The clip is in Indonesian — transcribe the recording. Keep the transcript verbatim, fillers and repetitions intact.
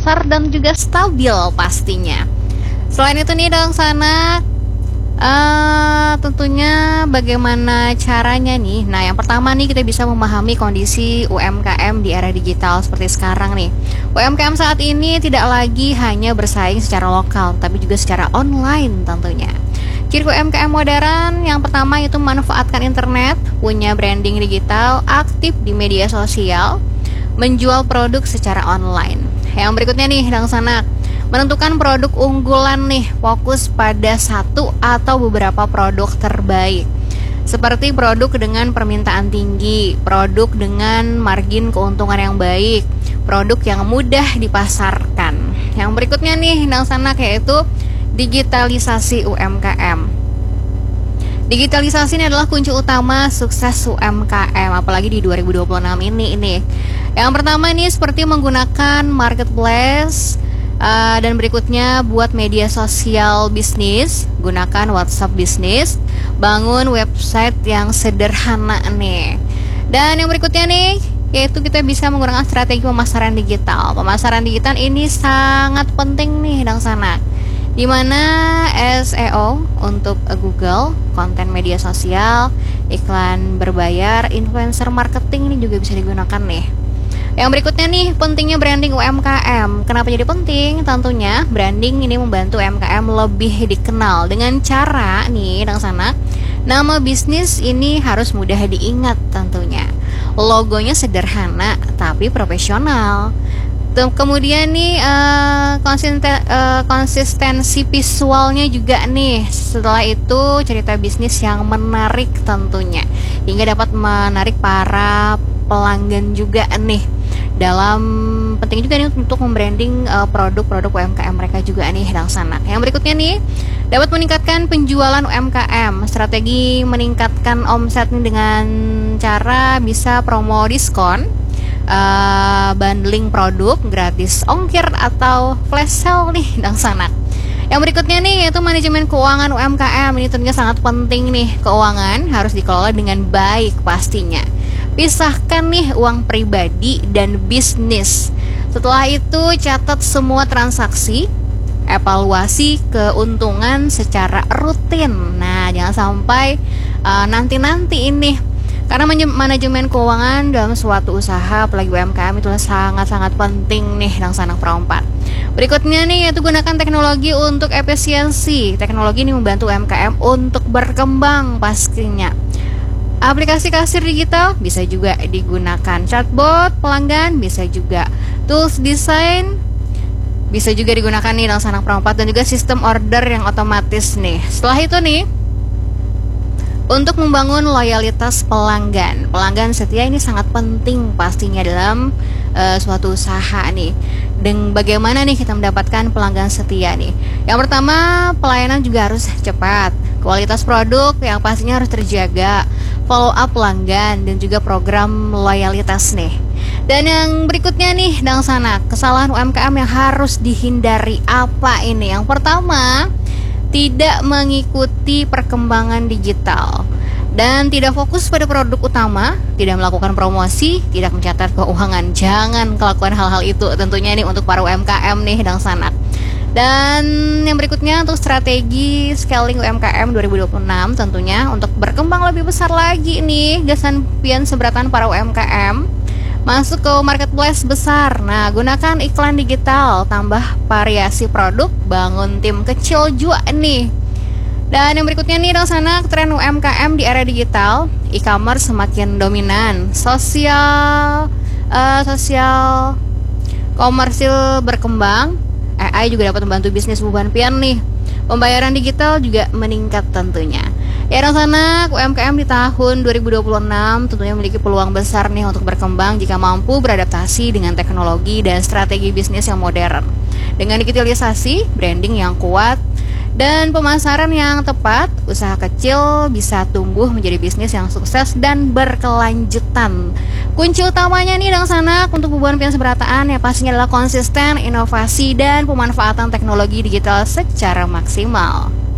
pasar dan juga stabil pastinya. Selain itu nih Dang Sanak, Uh, tentunya bagaimana caranya nih. Nah, yang pertama nih kita bisa memahami kondisi U M K M di era digital seperti sekarang nih. U M K M saat ini tidak lagi hanya bersaing secara lokal, tapi juga secara online tentunya. Ciri U M K M modern yang pertama itu memanfaatkan internet, punya branding digital, aktif di media sosial, menjual produk secara online. Yang berikutnya nih Dang Sanak, menentukan produk unggulan nih, fokus pada satu atau beberapa produk terbaik. Seperti produk dengan permintaan tinggi, produk dengan margin keuntungan yang baik, produk yang mudah dipasarkan. Yang berikutnya nih Dang Sanak, yaitu digitalisasi U M K M. Digitalisasi ini adalah kunci utama sukses U M K M, apalagi di dua ribu dua puluh enam ini ini. Yang pertama ini seperti menggunakan marketplace. Uh, dan berikutnya buat media sosial bisnis, gunakan WhatsApp bisnis, bangun website yang sederhana nih. Dan yang berikutnya nih, yaitu kita bisa menggunakan strategi pemasaran digital. Pemasaran digital ini sangat penting nih Dang Sanak, dimana S E O untuk Google, konten media sosial, iklan berbayar, influencer marketing ini juga bisa digunakan nih. Yang berikutnya nih, pentingnya branding U M K M. Kenapa jadi penting? Tentunya branding ini membantu U M K M lebih dikenal dengan cara nih Dang Sanak, nama bisnis ini harus mudah diingat tentunya. Logonya sederhana tapi profesional. Kemudian nih uh, konsisten, uh, konsistensi visualnya juga nih. Setelah itu cerita bisnis yang menarik tentunya, hingga dapat menarik para pelanggan juga nih. Dalam penting juga nih untuk membranding uh, produk-produk U M K M mereka juga nih Dang Sanak. Yang berikutnya nih, dapat meningkatkan penjualan U M K M. Strategi meningkatkan omset nih dengan cara bisa promo diskon, uh, bundling produk, gratis ongkir atau flash sale nih Dang Sanak. Yang berikutnya nih yaitu manajemen keuangan U M K M. Ini tentunya sangat penting nih, keuangan harus dikelola dengan baik pastinya. Pisahkan nih uang pribadi dan bisnis. Setelah itu catat semua transaksi, evaluasi keuntungan secara rutin. Nah, jangan sampai uh, nanti-nanti ini, karena manajemen keuangan dalam suatu usaha apalagi U M K M itu sangat-sangat penting nih Dang Sanak Perompat. Berikutnya nih yaitu gunakan teknologi untuk efisiensi. Teknologi ini membantu U M K M untuk berkembang pastinya. Aplikasi kasir digital bisa juga digunakan, chatbot pelanggan bisa juga, tools desain bisa juga digunakan nih Dang Sanak Perompat, dan juga sistem order yang otomatis nih. Setelah itu nih, untuk membangun loyalitas pelanggan, pelanggan setia ini sangat penting pastinya dalam uh, suatu usaha nih. Dan bagaimana nih kita mendapatkan pelanggan setia nih? Yang pertama, pelayanan juga harus cepat, kualitas produk yang pastinya harus terjaga, follow up pelanggan, dan juga program loyalitas nih. Dan yang berikutnya nih Dang Sanak, kesalahan U M K M yang harus dihindari apa ini? Yang pertama, tidak mengikuti perkembangan digital dan tidak fokus pada produk utama, tidak melakukan promosi, tidak mencatat keuangan. Jangan melakukan hal-hal itu tentunya ini untuk para U M K M nih Dang Sanak. Dan yang berikutnya untuk strategi scaling U M K M dua ribu dua puluh enam, tentunya untuk berkembang lebih besar lagi nih, gasan pian seberatan para U M K M masuk ke marketplace besar. Nah, gunakan iklan digital, tambah variasi produk, bangun tim kecil juga nih. Dan yang berikutnya nih Dang Sanak, tren U M K M di era digital, e-commerce semakin dominan, sosial uh, sosial komersil berkembang, A I juga dapat membantu bisnis buban pian nih. Pembayaran digital juga meningkat tentunya. Ya Dang Sanak, U M K M di tahun dua ribu dua puluh enam tentunya memiliki peluang besar nih untuk berkembang jika mampu beradaptasi dengan teknologi dan strategi bisnis yang modern. Dengan digitalisasi, branding yang kuat, dan pemasaran yang tepat, usaha kecil bisa tumbuh menjadi bisnis yang sukses dan berkelanjutan. Kunci utamanya nih Dang Sanak untuk bubuhan pian seberataan ya pastinya adalah konsisten, inovasi, dan pemanfaatan teknologi digital secara maksimal.